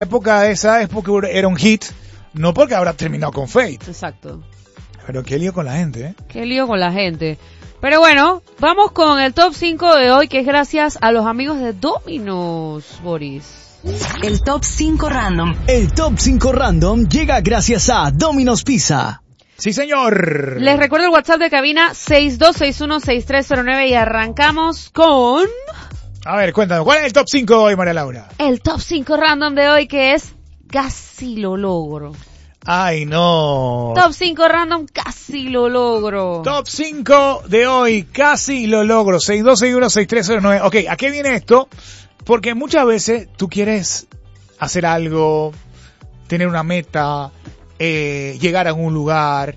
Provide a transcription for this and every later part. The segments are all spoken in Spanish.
época esa es porque era un hit, no porque habrá terminado con Fate. Exacto. Pero qué lío con la gente, ¿eh? Qué lío con la gente. Pero bueno, vamos con el top 5 de hoy, que es gracias a los amigos de Domino's, Boris. El top 5 random. El top 5 random llega gracias a Domino's Pizza. Sí, señor. Les recuerdo el WhatsApp de cabina 62616309 y arrancamos con... A ver, cuéntanos, ¿cuál es el top 5 de hoy, María Laura? El top 5 random de hoy, que es casi lo logro. Ay, no. Top 5 random, casi lo logro. Top 5 de hoy, casi lo logro. 62616309. Ok, ¿a qué viene esto? Porque muchas veces tú quieres hacer algo, tener una meta, llegar a un lugar,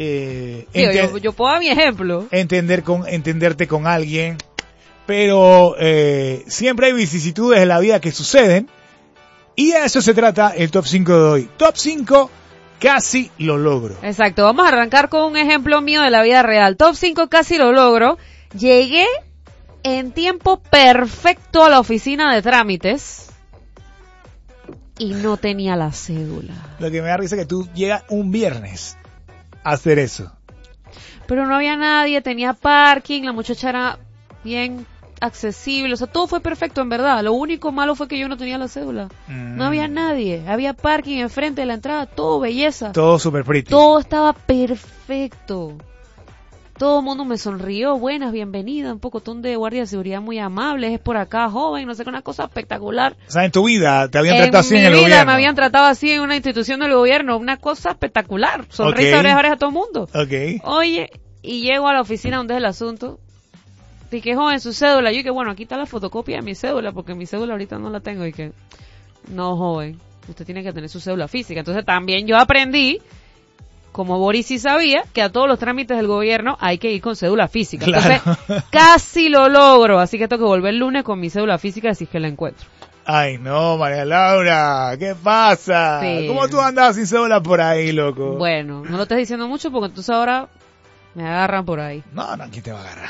yo puedo dar mi ejemplo. entenderte con alguien, pero siempre hay vicisitudes en la vida que suceden, y de eso se trata el top 5 de hoy. Top 5, casi lo logro. Exacto, vamos a arrancar con un ejemplo mío de la vida real. Top 5, casi lo logro. Llegué en tiempo perfecto a la oficina de trámites y no tenía la cédula. Lo que me da risa es que tú llegas un viernes a hacer eso. Pero no había nadie, tenía parking, la muchacha era bien accesible, o sea, todo fue perfecto en verdad. Lo único malo fue que yo no tenía la cédula. No había nadie, había parking enfrente de la entrada, todo belleza. Todo super pretty. Todo estaba perfecto. Todo el mundo me sonrió, buenas, bienvenidas, un pocotón de guardia de seguridad muy amables, es por acá, joven, no sé qué, una cosa espectacular. O sea, en tu vida te habían tratado así en el mi vida gobierno. me habían tratado así en una institución del gobierno, una cosa espectacular, sonrisa oreja a oreja a todo el mundo. Ok. Oye, y llego a la oficina donde es el asunto, dije, joven, su cédula, yo que bueno, aquí está la fotocopia de mi cédula, porque mi cédula ahorita no la tengo, y que, no, joven, usted tiene que tener su cédula física. Entonces también yo aprendí, como Boris sí sabía, que a todos los trámites del gobierno hay que ir con cédula física. Claro. Entonces, casi lo logro. Así que tengo que volver el lunes con mi cédula física si es que la encuentro. Ay, no, María Laura, ¿qué pasa? Sí. ¿Cómo tú andabas sin cédula por ahí, loco? Bueno, no lo estés diciendo mucho porque entonces ahora me agarran por ahí. No, ¿quién te va a agarrar?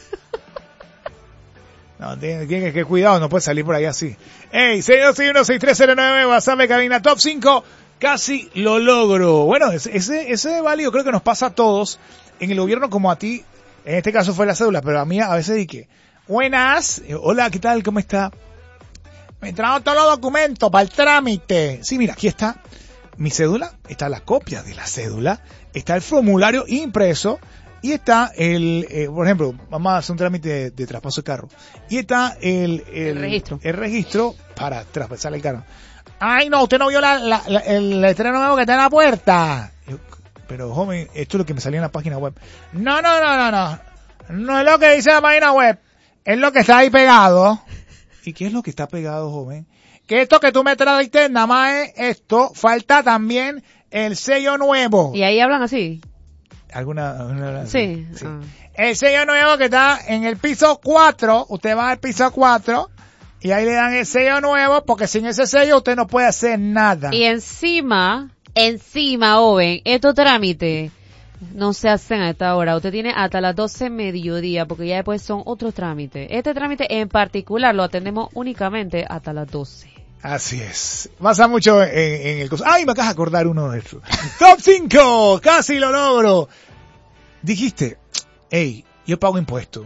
No, tienes que cuidado, no puedes salir por ahí así. Ey, 62616309, WhatsApp de cabina, top 5. Casi lo logro. Bueno, ese válido creo que nos pasa a todos en el gobierno como a ti. En este caso fue la cédula, pero a mí a veces dije, buenas, hola, ¿qué tal? ¿Cómo está? Me trajo todos los documentos para el trámite. Sí, mira, aquí está mi cédula, está la copia de la cédula, está el formulario impreso y está por ejemplo, vamos a hacer un trámite de traspaso de carro. Y está el registro. El registro para traspasar el carro. Ay, no, usted no vio el letrero nuevo que está en la puerta. Pero, joven, esto es lo que me salía en la página web. No. No es lo que dice la página web. Es lo que está ahí pegado. ¿Y qué es lo que está pegado, joven? Que esto que tú me trajiste, nada más es esto. Falta también el sello nuevo. ¿Y ahí hablan así? ¿Alguna? Sí. Sí. El sello nuevo que está en el piso 4. Usted va al piso 4. Y ahí le dan el sello nuevo, porque sin ese sello usted no puede hacer nada. Y encima, joven, estos trámites no se hacen a esta hora. Usted tiene hasta las 12 mediodía, porque ya después son otros trámites. Este trámite en particular lo atendemos únicamente hasta las 12. Así es. Pasa mucho en el... ¡Ay, me acabas de acordar uno de estos! ¡Top 5! ¡Casi lo logro! Dijiste, hey, yo pago impuestos.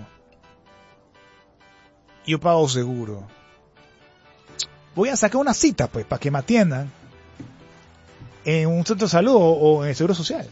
Yo pago seguro. Voy a sacar una cita, pues, para que me atiendan en un centro de salud o en el Seguro Social.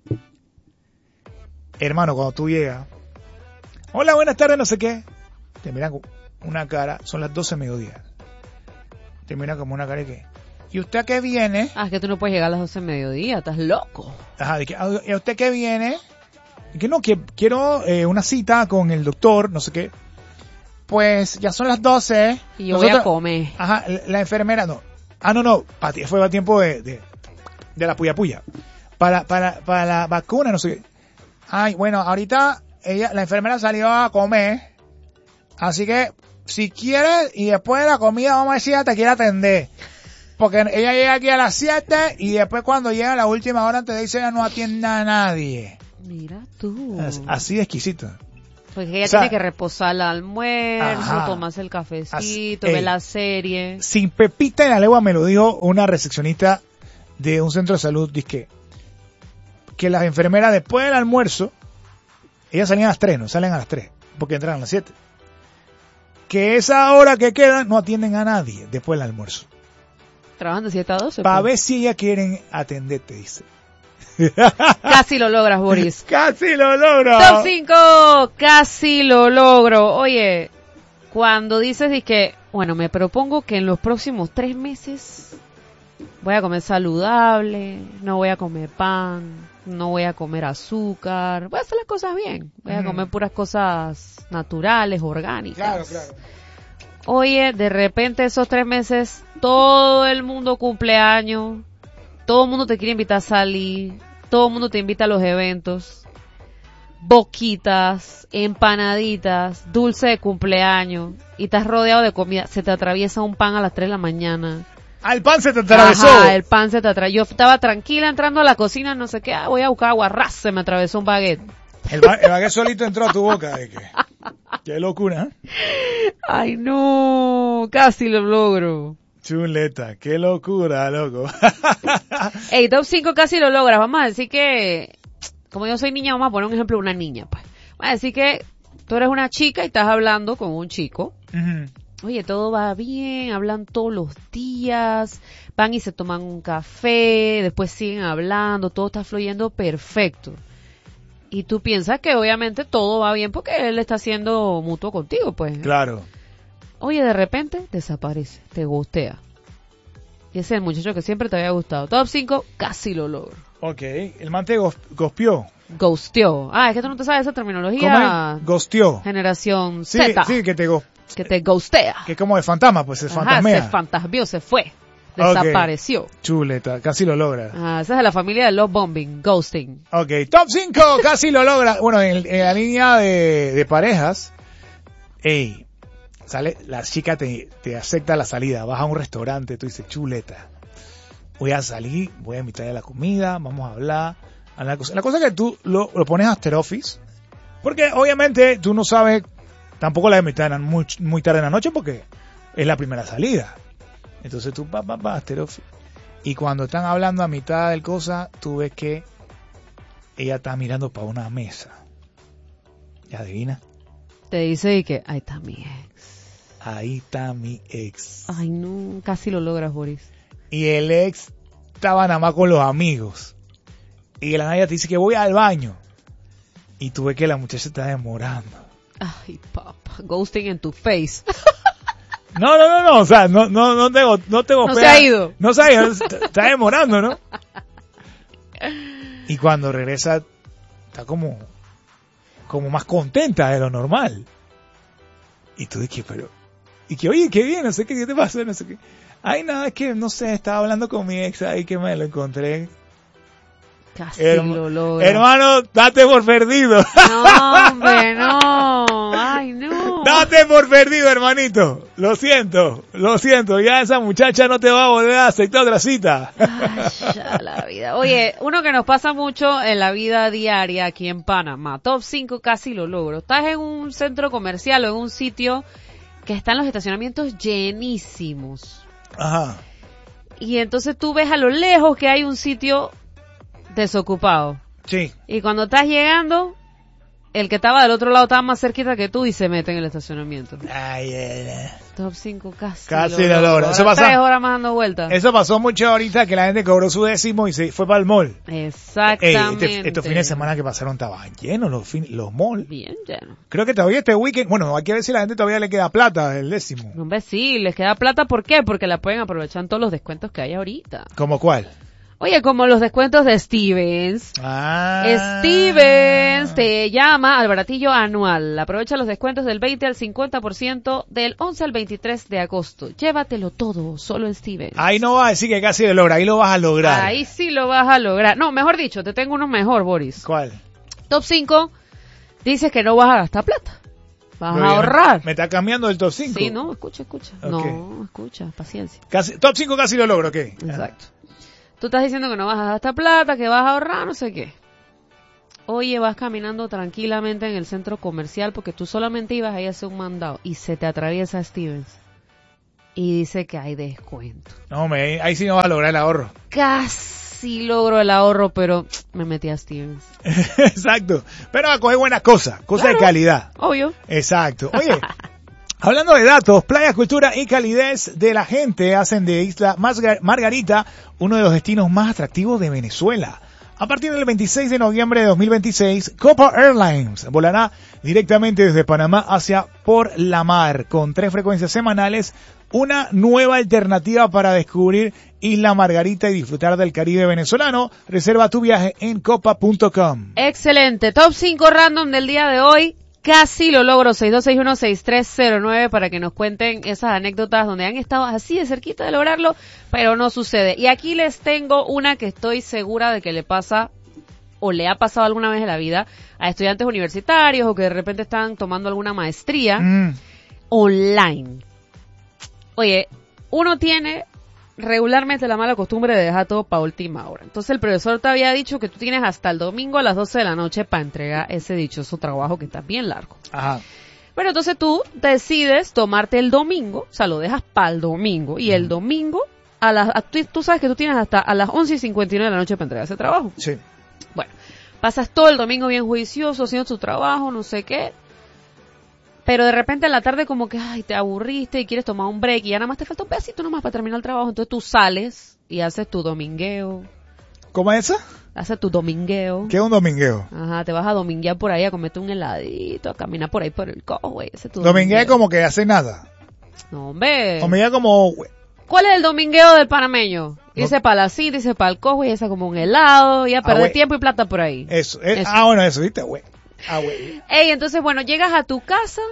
Hermano, cuando tú llegas, hola, buenas tardes, no sé qué, te miran con una cara, son las 12 de mediodía. Te miran como una cara de que, ¿y usted a qué viene? Ah, es que tú no puedes llegar a las 12 de mediodía, estás loco. Ajá, de que, ¿y a usted qué viene? Y que no, que quiero una cita con el doctor, no sé qué. Pues ya son las 12. Y yo voy a comer. Ajá, la enfermera no. Ah, no, fue a tiempo de la puya. Para la vacuna, no sé qué. Ay, bueno, ahorita la enfermera salió a comer. Así que, si quieres, y después de la comida, vamos a decir, te quiere atender. Porque ella llega aquí a las 7 y después cuando llega a la última hora antes de irse ella no atiende a nadie. Mira tú. Así de exquisito. Porque ella O sea, tiene que reposar al almuerzo, ajá. tomarse el cafecito, Ey. ver la serie. Sin pepita en la lengua me lo dijo una recepcionista de un centro de salud, dice que las enfermeras después del almuerzo, ellas salían a las 3, no salen a las 3, porque entran a las 7. Que esa hora que quedan no atienden a nadie después del almuerzo. Trabajan de 7 a 12. Para pues. ver si ellas quieren atenderte, dice. Casi lo logras, Boris. Casi lo logro. Top 5, casi lo logro. Oye, cuando dices que, bueno, me propongo que en los próximos 3 meses voy a comer saludable, no voy a comer pan, no voy a comer azúcar, voy a hacer las cosas bien, voy a comer puras cosas naturales, orgánicas. Claro, claro. Oye, de repente esos 3 meses, todo el mundo cumpleaños, todo el mundo te quiere invitar a salir, todo el mundo te invita a los eventos, boquitas, empanaditas, dulce de cumpleaños, y estás rodeado de comida, se te atraviesa un pan a las 3 de la mañana. Al pan se te atravesó. Ajá, el pan se te atravesó. Yo estaba tranquila entrando a la cocina, no sé qué, voy a buscar agua, ras, se me atravesó un baguette. El baguette solito entró a tu boca. De que, qué locura, ¿eh? Ay no, casi lo logro. Chuleta, qué locura, loco. Ey, top 5 casi lo logras. Vamos a decir que, como yo soy niña, vamos a poner un ejemplo de una niña, pues. Vamos a decir que tú eres una chica y estás hablando con un chico. Ujú. Oye, todo va bien, hablan todos los días, van y se toman un café, después siguen hablando, todo está fluyendo perfecto. Y tú piensas que obviamente todo va bien porque él está siendo mutuo contigo, pues. Claro. Oye, de repente desaparece, te gustea. Y ese es el muchacho que siempre te había gustado. Top 5, casi lo logro. Ok, el man te gospió. Ghosteó. Ah, es que tú no te sabes esa ¿Cómo terminología. es? Gosteó. Generación Sí, Z. sí, que Que te ghostea. que es como de fantasma, pues se Ajá, fantasmea. se fantasmió, se fue. Desapareció. Chuleta, casi lo logra. Ah, esa es de la familia de Love Bombing, Ghosting. Ok, top 5, casi lo logra. Bueno, en la línea de parejas, ey, sale, la chica te acepta la salida, vas a un restaurante, tú dices, chuleta, voy a salir, voy a invitarle a la comida, vamos a hablar. La cosa es que tú lo pones after office, porque obviamente tú no sabes, tampoco la invitan muy tarde en la noche porque es la primera salida. Entonces tú vas after office. Y cuando están hablando a mitad del cosa, tú ves que ella está mirando para una mesa. ¿Y adivina? Te dice y que, ahí está mi ex. Ahí está mi ex. Ay, no, casi lo logras, Boris. Y el ex estaba nada más con los amigos. Y la Naya te dice que voy al baño. Y tú ves que la muchacha está demorando. Ay, papá, ghosting en tu face. No, o sea, no te No se ha ido. No se ha ido, está demorando, ¿no? Y cuando regresa, está como más contenta de lo normal. Y tú dices, oye, qué bien, no sé qué te pasó, no sé qué. Ay, nada, es que, no sé, estaba hablando con mi ex ahí que me lo encontré. Casi lo logras. Hermano, date por perdido. No, hombre, no. Ay, no. Date por perdido, hermanito. Lo siento. Ya esa muchacha no te va a volver a aceptar otra cita. Ay, ya la vida. Oye, uno que nos pasa mucho en la vida diaria aquí en Panamá. Top 5 casi lo logro. Estás en un centro comercial o en un sitio que están los estacionamientos llenísimos. Ajá. Y entonces tú ves a lo lejos que hay un sitio desocupado. Sí. Y cuando estás llegando, el que estaba del otro lado estaba más cerquita que tú y se mete en el estacionamiento. Ay. Top 5 casi. Casi lo logra. Eso Ahora pasa. 3 horas más dando vueltas. Eso pasó mucho ahorita que la gente cobró su décimo y se fue para el mall. Exactamente. Estos fines de semana que pasaron estaban llenos los malls. Bien lleno. Creo que todavía este weekend, bueno, hay que ver si la gente todavía le queda plata del décimo. Hombre, sí, les queda plata. ¿Por qué? Porque la pueden aprovechar en todos los descuentos que hay ahorita. ¿Cómo cuál? Oye, como los descuentos de Stevens. Ah. Stevens te llama al baratillo anual. Aprovecha los descuentos del 20 al 50% del 11 al 23 de agosto. Llévatelo todo, solo en Stevens. Ahí no vas a decir que casi lo logra, ahí lo vas a lograr. Ahí sí lo vas a lograr. No, mejor dicho, te tengo uno mejor, Boris. ¿Cuál? Top 5, dices que no vas a gastar plata. Vas Pero a ahorrar. Me está cambiando el top 5. Sí, no, escucha. Ok. No, escucha, paciencia. Top 5 casi lo logro, ¿qué? Exacto. Tú estás diciendo que no vas a gastar plata, que vas a ahorrar, no sé qué. Oye, vas caminando tranquilamente en el centro comercial porque tú solamente ibas ahí a hacer un mandado y se te atraviesa Stevens y dice que hay descuento. No, ahí sí no vas a lograr el ahorro. Casi logro el ahorro, pero me metí a Stevens. Exacto. Pero a coger buenas cosas Claro. de calidad. Obvio. Exacto. Oye, hablando de datos, playa, cultura y calidez de la gente hacen de Isla Margarita uno de los destinos más atractivos de Venezuela. A partir del 26 de noviembre de 2026, Copa Airlines volará directamente desde Panamá hacia Por la Mar, con 3 frecuencias semanales, una nueva alternativa para descubrir Isla Margarita y disfrutar del Caribe venezolano. Reserva tu viaje en copa.com. Excelente. Top 5 random del día de hoy. Casi lo logro. 62616309 para que nos cuenten esas anécdotas donde han estado así de cerquita de lograrlo, pero no sucede. Y aquí les tengo una que estoy segura de que le pasa o le ha pasado alguna vez en la vida a estudiantes universitarios o que de repente están tomando alguna maestría online. Oye, uno tiene regularmente la mala costumbre de dejar todo para última hora. Entonces el profesor te había dicho que tú tienes hasta el domingo a las 12 de la noche para entregar ese dichoso trabajo que está bien largo. Ajá. Bueno, entonces tú decides tomarte el domingo, o sea, lo dejas para el domingo, y el domingo, tú sabes que tú tienes hasta a las 11:59 de la noche para entregar ese trabajo. Sí. Bueno, pasas todo el domingo bien juicioso, haciendo tu trabajo, no sé qué, pero de repente en la tarde como que, ay, te aburriste y quieres tomar un break y ya nada más te falta un pedacito nomás para terminar el trabajo, entonces tú sales y haces tu domingueo. ¿Cómo es esa? Haces tu domingueo. ¿Qué es un domingueo? Ajá, te vas a dominguear por ahí, a comerte un heladito, a caminar por ahí por el Cowway. Ese es tu Domingueo es como que hace nada. No, hombre. Domingueo como... ¿Cuál es el domingueo del panameño? Irse para la cita, irse para el Cowway, irse como un helado, y a perder güey. tiempo y plata por ahí. Eso. Eso. Bueno, eso, ¿viste, güey? Güey. Ey, entonces, bueno, llegas a tu casa,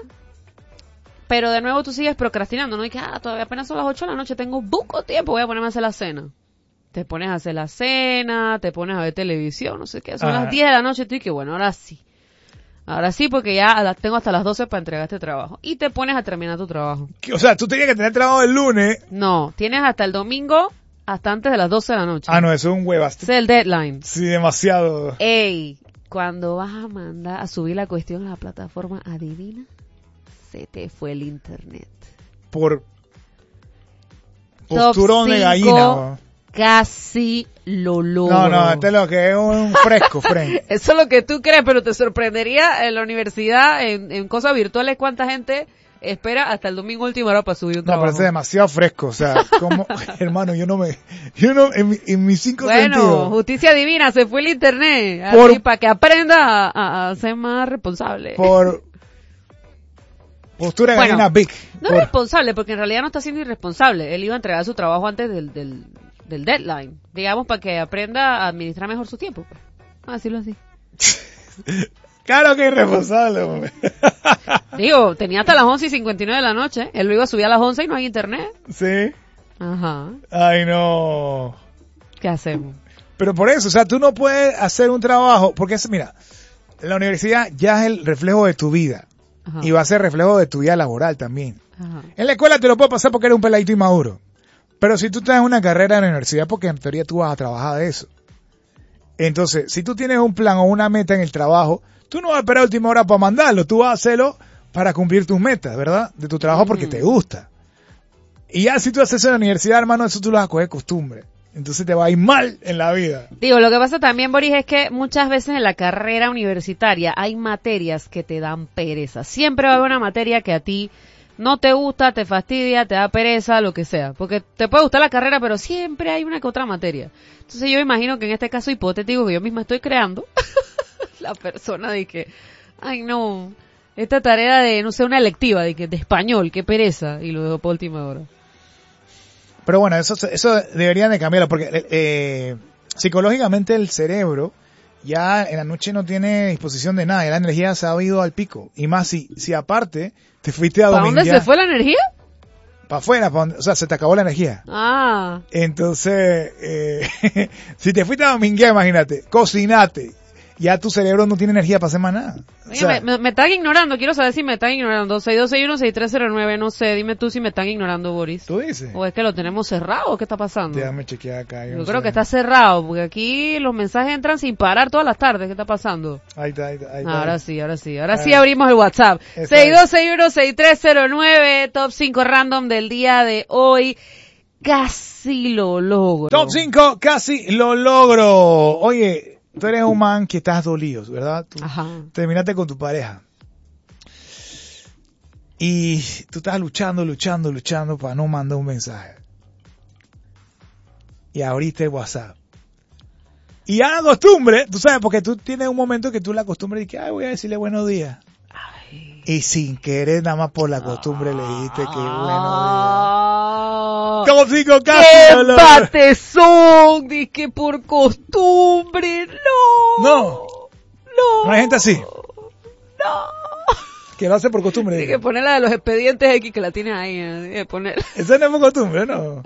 pero de nuevo tú sigues procrastinando, ¿no? Y que, todavía apenas son las 8 de la noche, tengo poco tiempo, voy a ponerme a hacer la cena. Te pones a hacer la cena, te pones a ver televisión, no sé qué. Son las 10 de la noche y tú y que bueno, ahora sí. Ahora sí, porque ya tengo hasta las 12 para entregar este trabajo. Y te pones a terminar tu trabajo. O sea, tú tenías que tener trabajo el lunes. No, tienes hasta el domingo, hasta antes de las 12 de la noche. No, eso es un huevaste. Ese es el deadline. Sí, demasiado. Ey, cuando vas a mandar a subir la cuestión a la plataforma, adivina, se te fue el internet. Por Top posturón de 5. gallina. ¿No? Casi lo logro. No, esto es lo que es un fresco, Fren. Eso es lo que tú crees, pero te sorprendería en la universidad, en cosas virtuales, cuánta gente espera hasta el domingo última hora para subir un trabajo. No, parece demasiado fresco, o sea, como, hermano, en mis 5 Bueno, sentidos. justicia divina, se fue el internet, Por- así, para que aprenda a ser más responsable. Por postura de Bueno, gallina big. No es responsable, porque en realidad no está siendo irresponsable. Él iba a entregar su trabajo antes del deadline, digamos, para que aprenda a administrar mejor su tiempo. Pues. Vamos a decirlo así. Claro que es irresponsable, hombre. Digo, tenía hasta las 11:59 de la noche. Él lo iba a subir a las 11 y no hay internet. Sí. Ajá. Ay, no. ¿Qué hacemos? Pero por eso, o sea, tú no puedes hacer un trabajo, porque mira, la universidad ya es el reflejo de tu vida. Ajá. Y va a ser reflejo de tu vida laboral también. Ajá. En la escuela te lo puedo pasar porque eres un peladito inmaduro. Pero si tú tienes una carrera en la universidad, porque en teoría tú vas a trabajar de eso. Entonces, si tú tienes un plan o una meta en el trabajo, tú no vas a esperar a última hora para mandarlo. Tú vas a hacerlo para cumplir tus metas, ¿verdad? De tu trabajo porque te gusta. Y ya si tú haces eso en la universidad, hermano, eso tú lo vas a coger costumbre. Entonces te va a ir mal en la vida. Digo, lo que pasa también, Boris, es que muchas veces en la carrera universitaria hay materias que te dan pereza. Siempre va a haber una materia que a ti no te gusta, te fastidia, te da pereza, lo que sea. Porque te puede gustar la carrera, pero siempre hay una que otra materia. Entonces yo imagino que en este caso hipotético que yo misma estoy creando, la persona de que, ay no, esta tarea de, no sé, una electiva de español, qué pereza, y lo dejo por última hora. Pero bueno, eso deberían de cambiarlo porque psicológicamente el cerebro ya en la noche no tiene disposición de nada, ya la energía se ha ido al pico. Y más si aparte te fuiste a ¿Para dominguear. dónde se fue la energía? Para afuera, o sea, se te acabó la energía. Ah. Entonces, si te fuiste a dominguear, imagínate, cocinate ya tu cerebro no tiene energía para hacer más nada. O Oye, sea, me están ignorando, quiero saber si me están ignorando. 6261-6309, no sé, dime tú si me están ignorando, Boris. ¿tú dices? ¿O es que lo tenemos cerrado? ¿Qué está pasando? Déjame chequear acá. Yo no creo sé. que está cerrado, porque aquí los mensajes entran sin parar todas las tardes. ¿Qué está pasando? Ahí está. Ahora sí. Ahora sí abrimos el WhatsApp. Está 6261-6309, top 5 random del día de hoy. Casi lo logro. Top 5, casi lo logro. Oye, tú eres un man que estás dolido, ¿verdad? Tú Ajá. terminaste con tu pareja. Y tú estás luchando para no mandar un mensaje. Y abriste el WhatsApp. Y ya la costumbre, tú sabes, porque tú tienes un momento que tú la costumbre y que, ay, voy a decirle buenos días. Ay. Y sin querer, nada más por la costumbre, le dijiste que buenos Ah. días. Top 5, casi ¡Qué lo logro. batezón! Dije por costumbre. No. No hay gente así, No. que lo hace por costumbre. Tienes que poner la de los expedientes X que la tienes ahí. Tienes que poner. Eso no es por costumbre, ¿no?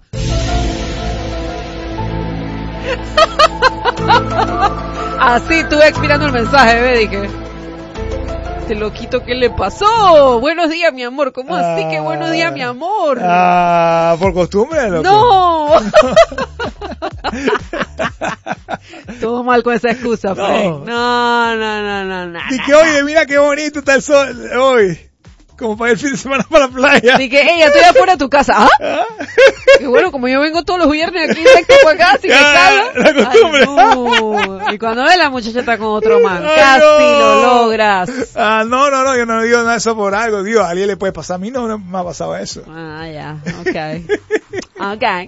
Así estuve expirando el mensaje, bebé, dije. Este loquito, ¿qué le pasó? Buenos días, mi amor. ¿Cómo así que buenos días, mi amor? Por costumbre, loco. ¡No! Todo mal con esa excusa, Frank. No. Dije, oye, mira qué bonito está el sol hoy. Como para ir el fin de semana para la playa. Dije, ella, estoy afuera de tu casa. ¿Ah? Y bueno, como yo vengo todos los viernes aquí directo para acá, si me Ya, caga. la costumbre. Ay, no. Y cuando ve la muchacha está con otro man. Ay, Casi no. lo logras. No, yo no digo nada de eso por algo. Digo, a alguien le puede pasar. A mí no me ha pasado eso. Ah, ya. Ok.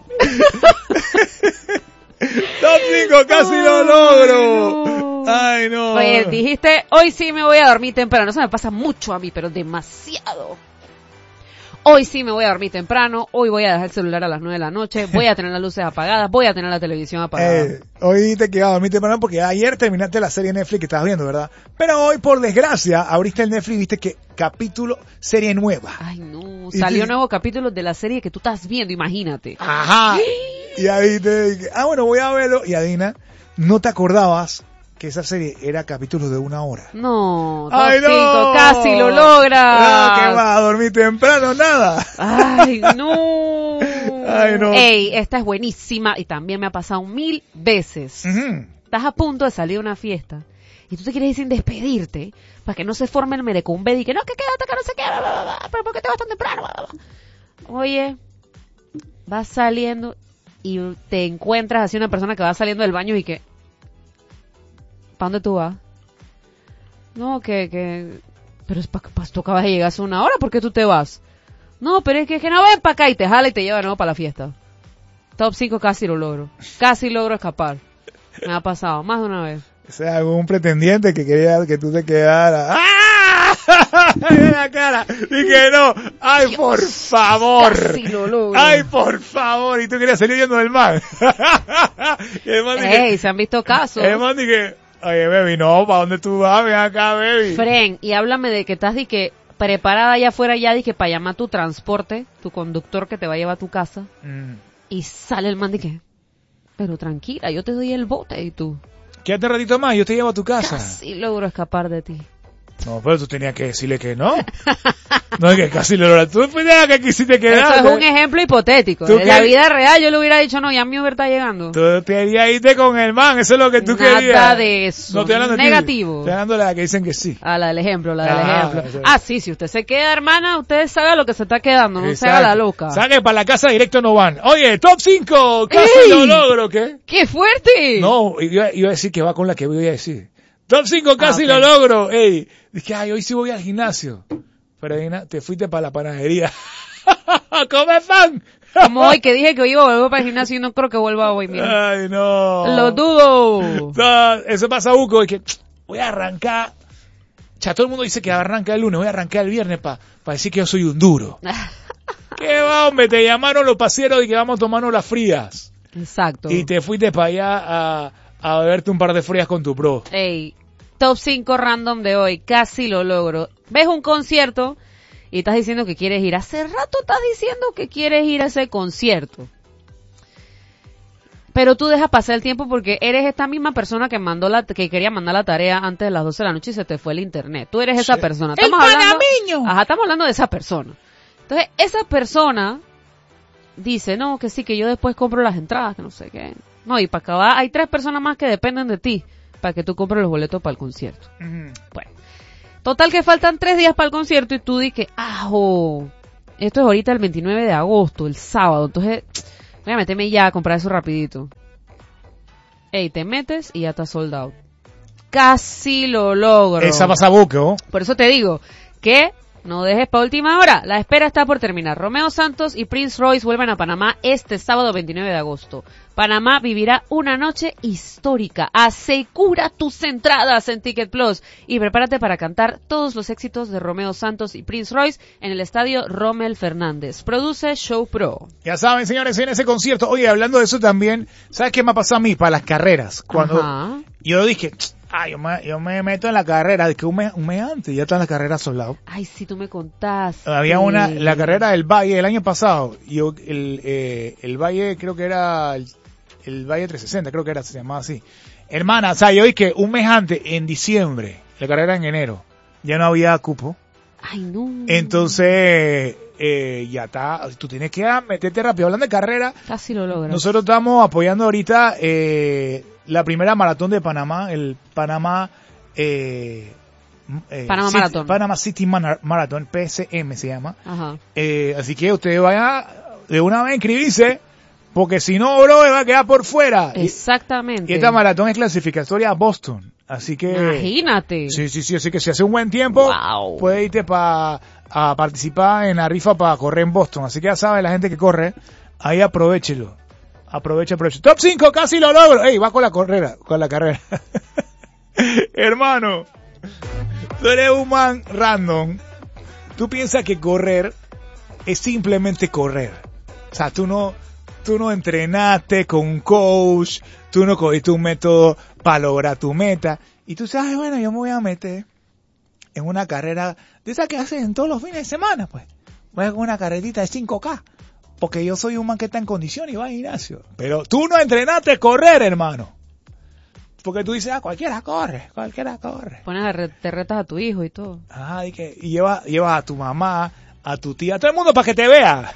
Top 5, casi lo logro. Ay, no. Oye, dijiste, hoy sí me voy a dormir temprano. Eso me pasa mucho a mí, pero demasiado. Hoy sí me voy a dormir temprano. Hoy voy a dejar el celular a las 9 de la noche. Voy a tener las luces apagadas. Voy a tener la televisión apagada. Hoy te quedaba a dormir temprano porque ayer terminaste la serie Netflix que estabas viendo, ¿verdad? Pero hoy, por desgracia, abriste el Netflix y viste que capítulo, serie nueva. Ay, no. Y Salió tú- nuevo capítulo de la serie que tú estás viendo, imagínate. Ajá. Y ahí te dije, bueno, voy a verlo. Y Adina, no te acordabas que esa serie era capítulos de 1 hora. No, ¡Ay, top no! 5, casi lo logras. No, que vas a dormir temprano, nada. Ay, no. Ay, no. Ey, esta es buenísima y también me ha pasado 1000 veces. Ujú. Estás a punto de salir a una fiesta y tú te quieres ir sin despedirte para que no se forme el merecumbe y que no, que quédate, que no se queda, bla, bla, bla, pero ¿por qué te vas tan temprano? Bla, bla, bla. Oye, vas saliendo y te encuentras así una persona que va saliendo del baño y que, ¿para dónde tú vas? No, pero es tú acabas de llegar hace 1 hora, ¿por qué tú te vas? No, pero es que no, ven para acá y te jala y te lleva de nuevo para la fiesta. Top 5 casi lo logro. Casi logro escapar. Me ha pasado más de una vez. O sea, algún pretendiente que quería que tú te quedaras. ¡Ah! En la cara. Dije, no. Ay, Dios, por favor. casi lo logro. Ay, por favor. Y tú querías salir yendo del man. Y el man dije, Ey, se han visto casos. el man dije, oye, baby, no, ¿para dónde tú vas? Ven acá, baby. Fren, y háblame de que estás preparada allá afuera ya para llamar tu transporte, tu conductor que te va a llevar a tu casa, y sale el man pero tranquila, yo te doy el bote y tú. Quédate un ratito más, yo te llevo a tu casa. Casi logro escapar de ti. No, pero tú tenías que decirle que no. No es que casi lo logras. Tú tenías que quisiste quedar. Eso es un ejemplo hipotético. ¿Tú En la qué? vida real yo le hubiera dicho, no, ya mi Uber está llegando. Tú querías irte con el man, eso es lo que tú Nada querías. de eso. No estoy hablando de ti. Negativo. Estoy hablando de la que dicen que sí. Ah, la del ejemplo, la del Ah, ejemplo. eso es. Ah, sí, si usted se queda, hermana, usted sabe lo que se está quedando, no se haga la loca. Saque para la casa directo no van. Oye, top 5, casi ¡Ey! lo logro, ¿qué? ¡Qué fuerte! No, iba a decir que va con la que voy a decir. Top 5, casi ok. lo logro. Ey, dije, ay, hoy sí voy al gimnasio. Pero Dina, te fuiste para la panadería. ¡Come pan! Como hoy que dije que hoy iba a volver para el gimnasio y no creo que vuelva hoy, mira. Ay, no. Lo dudo. No, eso pasa, Buco, y que voy a arrancar. Ya todo el mundo dice que arranca el lunes, voy a arrancar el viernes para decir que yo soy un duro. ¿Qué va, hombre? Te llamaron los pasieros y que vamos a tomarnos las frías. Exacto. Y te fuiste para allá a beberte un par de frías con tu bro. Ey, top 5 random de hoy, casi lo logro. Ves un concierto y estás diciendo que quieres ir. Hace rato estás diciendo que quieres ir a ese concierto. Pero tú dejas pasar el tiempo porque eres esta misma persona que quería mandar la tarea antes de las 12 de la noche y se te fue el internet. Tú eres esa persona. Estamos hablando de esa persona. Entonces, esa persona dice, no, que sí, que yo después compro las entradas, que no sé qué. No, y para acabar, hay 3 personas más que dependen de ti para que tú compres los boletos para el concierto. Bueno, total que faltan 3 días para el concierto y tú dices, esto es ahorita el 29 de agosto, el sábado, entonces voy a meterme ya a comprar eso rapidito. Ey, te metes y ya está sold out. Casi lo logro. Esa pasa buco. Por eso te digo que no dejes para última hora. La espera está por terminar. Romeo Santos y Prince Royce vuelven a Panamá este sábado 29 de agosto. Panamá vivirá una noche histórica. Asegura tus entradas en Ticket Plus y prepárate para cantar todos los éxitos de Romeo Santos y Prince Royce en el estadio Rommel Fernández. Produce Show Pro. Ya saben, señores, en ese concierto. Oye, hablando de eso también, ¿sabes qué me ha pasado a mí para las carreras? Cuando yo dije, yo me meto en la carrera, de que un mes antes ya están las carreras soldados. Ay, sí, tú me contaste. Había la carrera del Valle el año pasado, el Valle creo que era el Valle 360, creo que se llamaba así. Hermana, o sea, yo dije un mes antes, en diciembre, la carrera en enero, ya no había cupo. Ay, no. Entonces, ya está, tú tienes que meterte rápido. Hablando de carrera, casi lo logras. Nosotros estamos apoyando ahorita la primera maratón de Panamá, el Panamá Maratón. Panama City Marathon, PCM se llama. Ajá. Así que usted vaya de una vez a inscribirse, porque si no, bro, va a quedar por fuera. Exactamente. Y esta maratón es clasificatoria a Boston. Así que... Imagínate. Sí. Así que si hace un buen tiempo, puede irte a participar en la rifa para correr en Boston. Así que ya sabe, la gente que corre, ahí aprovechelo. Aprovecha. Top 5, casi lo logro. Ey, va con la carrera. Hermano, tú eres un man random. Tú piensas que correr es simplemente correr. O sea, tú no entrenaste con un coach, tú no cogiste un método para lograr tu meta. Y tú sabes, bueno, yo me voy a meter en una carrera de esas que hacen todos los fines de semana, pues. Voy a hacer una carrerita de 5K. Porque yo soy un man que está en condición y va al gimnasio. Pero tú no entrenaste correr, hermano. Porque tú dices, cualquiera corre. Te retas a tu hijo y todo. Y llevas a tu mamá, a tu tía, a todo el mundo para que te vea.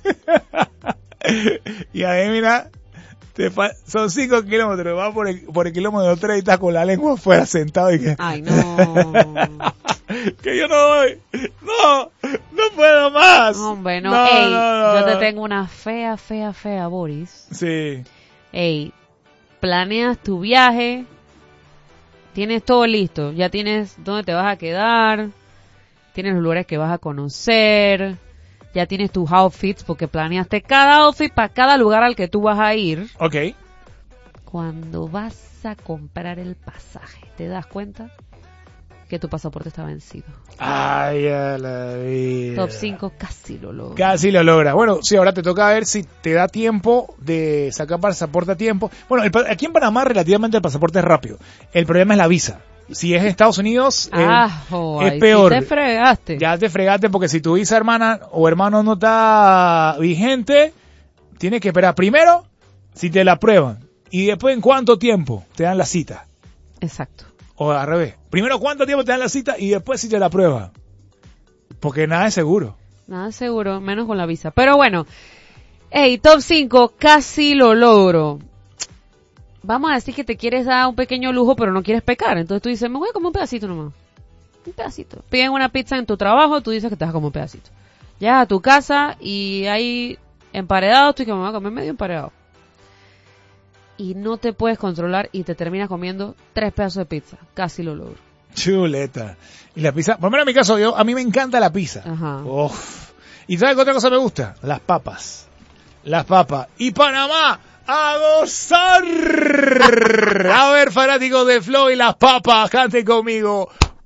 Y ahí, mira, son 5 kilómetros, vas por el kilómetro 3 y estás con la lengua afuera sentado y que... Ay, no. Que yo no voy. No puedo más. Hombre, no. Ey, yo te tengo una fea, Boris. Sí. Ey, planeas tu viaje, tienes todo listo, ya tienes dónde te vas a quedar, tienes los lugares que vas a conocer, ya tienes tus outfits, porque planeaste cada outfit para cada lugar al que tú vas a ir. Ok. Cuando vas a comprar el pasaje, ¿te das cuenta que tu pasaporte está vencido? Ay, a la vida. Top 5 casi lo logra. Casi lo logra. Bueno, sí, ahora te toca ver si te da tiempo de sacar pasaporte a tiempo. Bueno, aquí en Panamá relativamente el pasaporte es rápido. El problema es la visa. Si es en Estados Unidos, es peor. Ya te fregaste. Ya te fregaste porque si tu visa, hermana o hermano, no está vigente, tienes que esperar primero si te la aprueban. Y después, ¿en cuánto tiempo te dan la cita? Exacto. O al revés. Primero, ¿cuánto tiempo te dan la cita? Y después si te la prueban. Porque nada es seguro. Nada es seguro, menos con la visa. Pero bueno, top 5, casi lo logro. Vamos a decir que te quieres dar un pequeño lujo, pero no quieres pecar. Entonces tú dices, me voy a comer un pedacito nomás. Un pedacito. Piden una pizza en tu trabajo, tú dices que te vas a comer un pedacito. Llegas a tu casa y hay emparedados, tú dices que me voy a comer medio emparedado. Y no te puedes controlar y te terminas comiendo 3 pedazos de pizza. Casi lo logro. Chuleta. Y la pizza, por lo menos en mi caso, a mí me encanta la pizza. Ajá. Uf. ¿Y sabes qué otra cosa me gusta? Las papas. Y Panamá, a gozar. A ver, fanáticos de Flow y las papas, canten conmigo.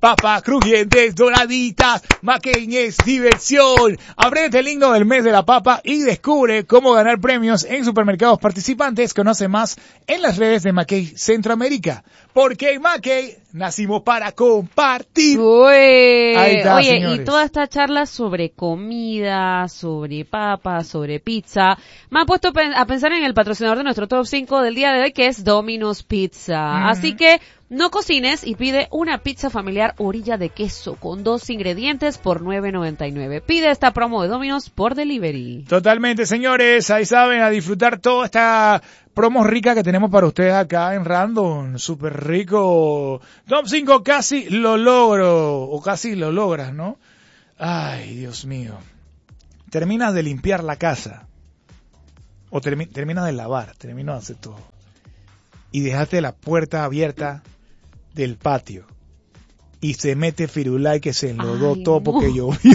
papas crujientes, doraditas, McCain diversión. Aprende el himno del mes de la papa y descubre cómo ganar premios en supermercados participantes. Conoce más en las redes de McCain Centroamérica. Porque en McCain nacimos para compartir. Ahí está, Oye, señores. y toda esta charla sobre comida, sobre papas, sobre pizza, me ha puesto a pensar en el patrocinador de nuestro Top 5 del día de hoy, que es Domino's Pizza. Así que no cocines y pide una pizza familiar orilla de queso con 2 ingredientes por $9.99. Pide esta promo de Domino's por delivery. Totalmente, señores. Ahí saben, a disfrutar toda esta promo rica que tenemos para ustedes acá en Random. Súper rico. Top 5 casi lo logro. O casi lo logras, ¿no? Ay, Dios mío. Terminas de limpiar la casa. O terminas de lavar. Terminas de hacer todo. Y dejaste la puerta abierta del patio. Y se mete Firulai que se enlodó Ay, todo no. porque llovió.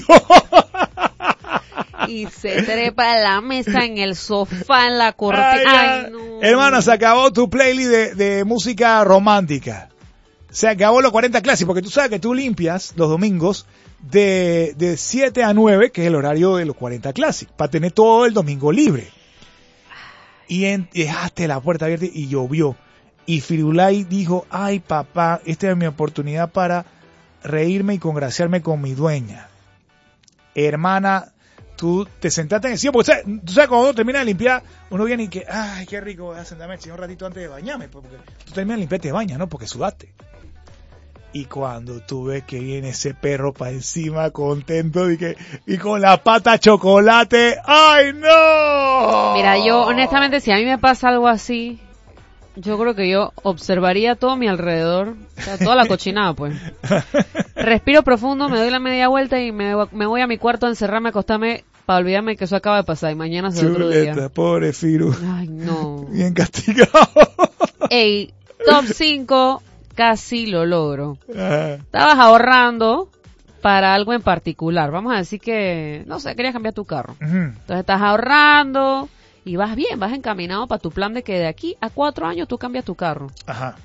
Y se trepa en la mesa, en el sofá, en la cortina. Ay, no. Hermano, se acabó tu playlist de música romántica. Se acabó los 40 clásicos, porque tú sabes que tú limpias los domingos de 7 a 9, que es el horario de los 40 clásicos, para tener todo el domingo libre. Y dejaste la puerta abierta y llovió. Y Firulai dijo, ay papá, esta es mi oportunidad para reírme y congraciarme con mi dueña. Hermana, tú te sentaste en el sillón, porque tú sabes cuando uno termina de limpiar, uno viene y que, ay, qué rico, voy a sentarme un ratito antes de bañarme, porque tú terminas de limpiar y te bañas, ¿no? Porque sudaste. Y cuando tú ves que viene ese perro para encima, contento, y con la pata chocolate, ¡ay, no! Mira, yo honestamente, si a mí me pasa algo así, yo creo que yo observaría todo a mi alrededor, o sea, toda la cochinada, pues. Respiro profundo, me doy la media vuelta y me voy a mi cuarto a encerrarme, a acostarme, para olvidarme que eso acaba de pasar y mañana será otro día. Chuleta, pobre Firu. Ay, no. Bien castigado. Ey, top 5, casi lo logro. Ajá. Estabas ahorrando para algo en particular. Vamos a decir que, no sé, querías cambiar tu carro. Ujú. Entonces estás ahorrando y vas bien, vas encaminado para tu plan de que de aquí a 4 años tú cambias tu carro. Ajá.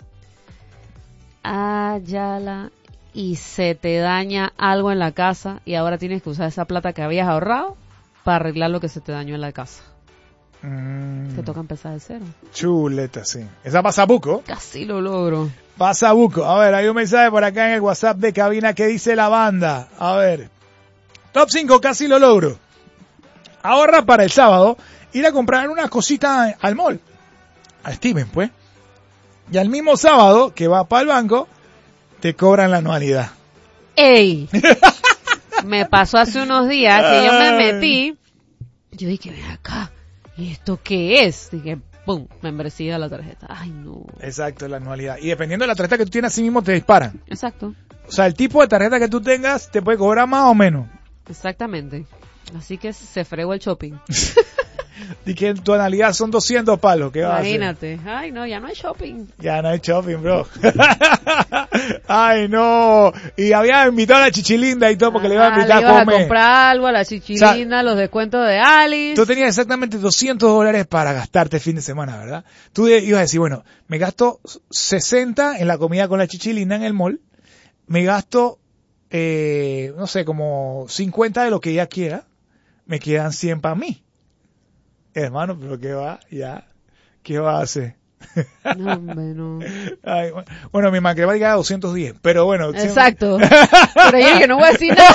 Ayala, y se te daña algo en la casa y ahora tienes que usar esa plata que habías ahorrado para arreglar lo que se te dañó en la casa. Te toca empezar de cero. Chuleta, sí. Esa pasa buco. Casi lo logro. Pasa buco. A ver, hay un mensaje por acá en el WhatsApp de cabina que dice la banda. A ver. Top 5, casi lo logro. Ahorra para el sábado ir a comprar unas cositas al mall. A Steven, pues. Y al mismo sábado que va para el banco, te cobran la anualidad. ¡Ey! Me pasó hace unos días que yo me metí. Yo dije, ven acá. ¿Y esto qué es? Dije, ¡pum! Membresía de la tarjeta. ¡Ay, no! Exacto, la anualidad. Y dependiendo de la tarjeta que tú tienes, así mismo te disparan. Exacto. O sea, el tipo de tarjeta que tú tengas te puede cobrar más o menos. Exactamente. Así que se fregó el shopping. Y que tu anualidad son 200 palos. ¿Qué va a hacer? Imagínate. Ay, no, ya no hay shopping. Ya no hay shopping, bro. Ay, no. Y había invitado a la chichilinda y todo porque le iba a invitar le ibas a comer. a comprar algo a la chichilina, los descuentos de Alice. Tú tenías exactamente $200 para gastarte el fin de semana, ¿verdad? Tú ibas a decir, bueno, me gasto 60 en la comida con la chichilina en el mall. Me gasto, no sé, como 50 de lo que ella quiera. Me quedan 100 para mí. Hermano, pero ¿qué va? Ya. ¿Qué va a hacer? No, hombre, no. Ay, bueno, mi matemática era 210, pero bueno. Exacto. Pero yo que no voy a decir nada.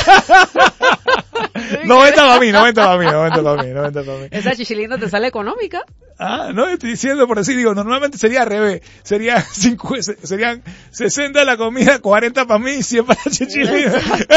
90 para mí, 90 para mí, 90 para mí, 90 para mí. Esa chichilina te sale económica. Ah, no, estoy diciendo por así, digo, normalmente sería al revés. Serían 60 la comida, 40 para mí y 100 para la chichilina.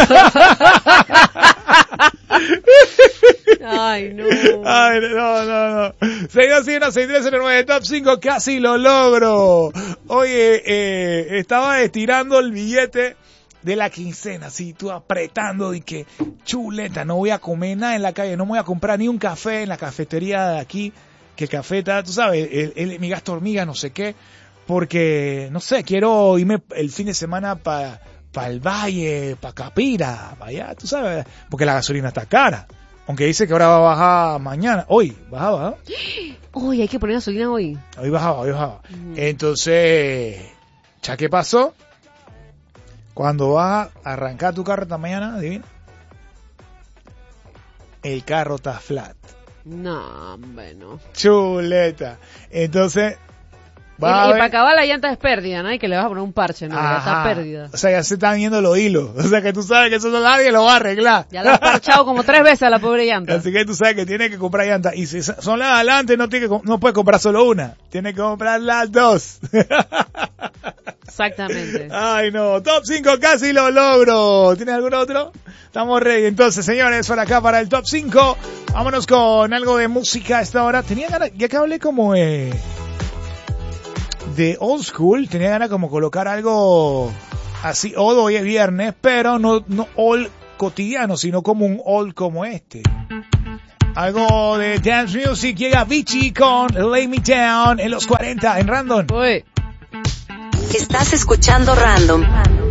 Ay, no. Ay, no. 621-6309, top 5, casi lo logro. Oye, estaba estirando el billete de la quincena, así, tú apretando y que chuleta, no voy a comer nada en la calle, no me voy a comprar ni un café en la cafetería de aquí, que el café está, tú sabes, mi gasto hormiga, no sé qué, porque, no sé, quiero irme el fin de semana para el valle, para Capira, para allá, tú sabes, porque la gasolina está cara. Aunque dice que ahora va a bajar mañana. Hoy, bajaba, ¿no? Uy, hay que poner gasolina hoy. Hoy bajaba. Entonces, ¿ya qué pasó? Cuando vas a arrancar tu carro esta mañana, adivina, el carro está flat. No, bueno. Chuleta. Entonces, Y para acabar la llanta es pérdida, ¿no? Y que le vas a poner un parche, ¿no? Ya está pérdida. O sea, ya se están yendo los hilos. O sea, que tú sabes que eso no nadie lo va a arreglar. Ya la has parchado como 3 veces a la pobre llanta. Así que tú sabes que tienes que comprar llanta. Y si son las de adelante, no puedes comprar solo una. Tienes que comprar las 2. Exactamente. Ay, no. Top 5 casi lo logro. ¿Tienes algún otro? Estamos ready. Entonces, señores, para acá, para el top 5. Vámonos con algo de música a esta hora. Tenía ganas, ya que hablé como de old school, tenía ganas como colocar algo así. Hoy es viernes, pero no old cotidiano, sino como un old como este. Algo de dance music. Llega Avicii con Lay Me Down en los 40 en Random. Uy. Estás escuchando Random.